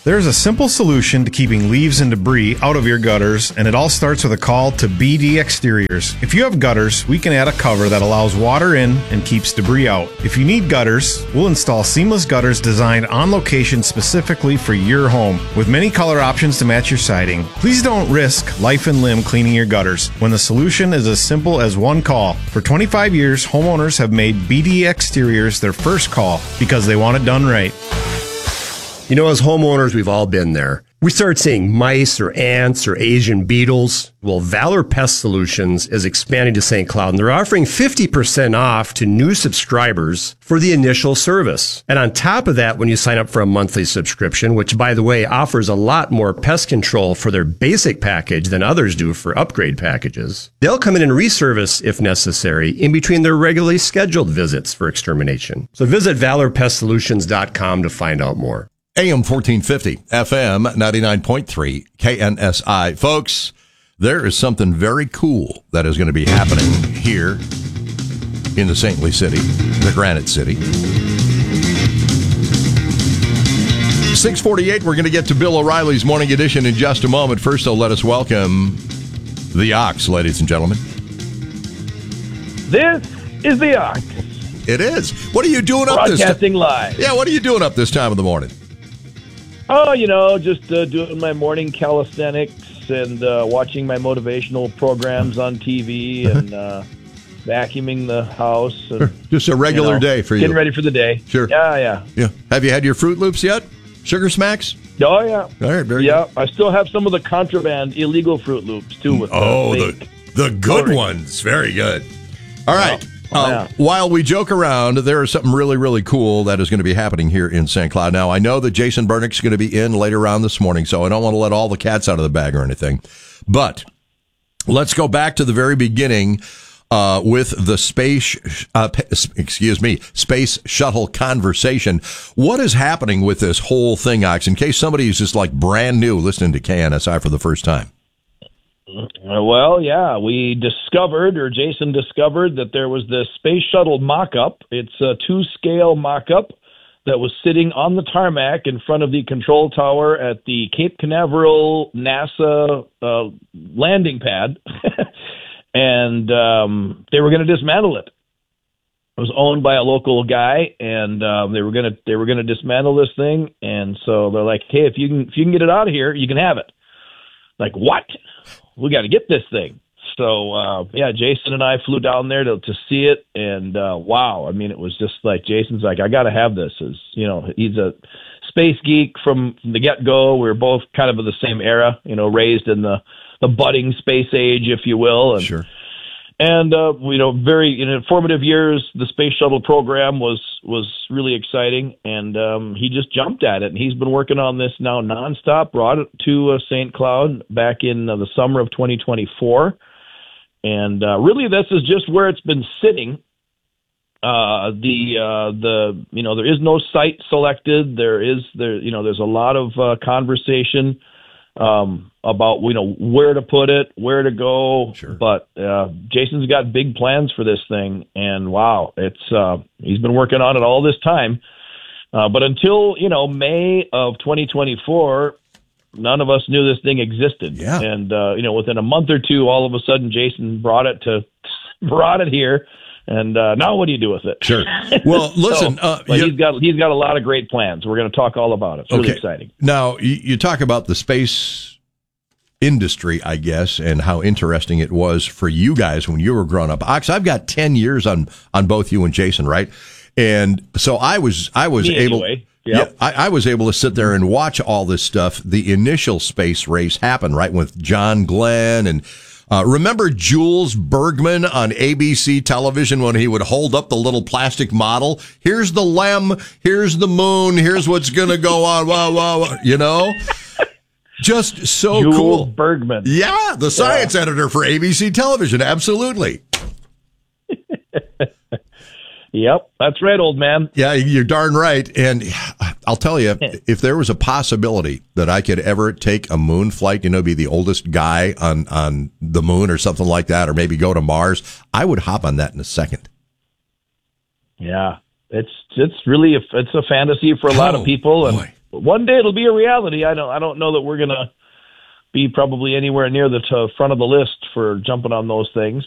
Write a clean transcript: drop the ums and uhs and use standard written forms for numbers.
There's a simple solution to keeping leaves and debris out of your gutters, and it all starts with a call to BD Exteriors. If you have gutters, we can add a cover that allows water in and keeps debris out. If you need gutters, we'll install seamless gutters designed on location specifically for your home, with many color options to match your siding. Please don't risk life and limb cleaning your gutters when the solution is as simple as one call. For 25 years, homeowners have made BD Exteriors their first call because they want it done right. You know, as homeowners, we've all been there. We start seeing mice or ants or Asian beetles. Well, Valor Pest Solutions is expanding to St. Cloud, and they're offering 50% off to new subscribers for the initial service. And on top of that, when you sign up for a monthly subscription, which, by the way, offers a lot more pest control for their basic package than others do for upgrade packages, they'll come in and reservice if necessary in between their regularly scheduled visits for extermination. So visit valorpestsolutions.com to find out more. AM 1450, FM 99.3, KNSI. Folks, there is something very cool that is going to be happening here in the St. Louis City, the Granite City. 648, we're going to get to Bill O'Reilly's Morning Edition in just a moment. First, though, let us welcome the Ox, ladies and gentlemen. This is the Ox. It is. What are you doing up this time? Broadcasting live. Yeah, what are you doing up this time of the morning? Oh, you know, just doing my morning calisthenics and watching my motivational programs on TV and vacuuming the house. And, just a regular day for you. Getting ready for the day. Sure. Yeah. Have you had your Fruit Loops yet? Sugar Smacks? Oh, yeah. All right, very good. I still have some of the contraband illegal Fruit Loops, too. With the good ones. Very good. All right. Yeah. While we joke around, there is something really, really cool that is going to be happening here in St. Cloud. Now, I know that Jason Bernick's going to be in later on this morning, so I don't want to let all the cats out of the bag or anything. But let's go back to the very beginning with the space shuttle conversation. What is happening with this whole thing, Ox, in case somebody is just like brand new listening to KNSI for the first time? Well, yeah, Jason discovered that there was this space shuttle mock-up. It's a 2-scale mock-up that was sitting on the tarmac in front of the control tower at the Cape Canaveral NASA landing pad, and they were going to dismantle it. It was owned by a local guy, and they were going to dismantle this thing. And so they're like, "Hey, if you can get it out of here, you can have it." Like, what? We got to get this thing. So, Jason and I flew down there to see it, and wow. I mean, it was just like, Jason's like, I got to have this. He's a space geek from the get-go. We were both kind of the same era, raised in the budding space age, if you will. And, sure. And, very formative years, the space shuttle program was really exciting, and he just jumped at it. And he's been working on this now nonstop, brought it to St. Cloud back in the summer of 2024. And really, this is just where it's been sitting. There is no site selected. There's a lot of conversation about where to put it, where to go. Sure. But Jason's got big plans for this thing, and wow, he's been working on it all this time. But until May of 2024, none of us knew this thing existed. Yeah. And within a month or two, all of a sudden, Jason brought it here. And now what do you do with it? Sure. Well, listen, he's got a lot of great plans. We're going to talk all about it. It's really exciting. Now, you talk about the space industry, I guess, and how interesting it was for you guys when you were growing up. Ox, I've got 10 years on both you and Jason, right? And so I was able. Anyway. Yep. Yeah, I was able to sit there and watch all this stuff, the initial space race happen, right, with John Glenn and remember Jules Bergman on ABC television when he would hold up the little plastic model? Here's the LEM, here's the moon, here's what's going to go on, Just so Jules cool. Bergman. Yeah, the science editor for ABC television, absolutely. Yep, that's right, old man. Yeah, you're darn right. And I'll tell you, if there was a possibility that I could ever take a moon flight, be the oldest guy on the moon or something like that, or maybe go to Mars, I would hop on that in a second. Yeah, it's really it's a fantasy for a lot of people, and boy. one day it'll be a reality. I don't know that we're going to be probably anywhere near the front of the list for jumping on those things,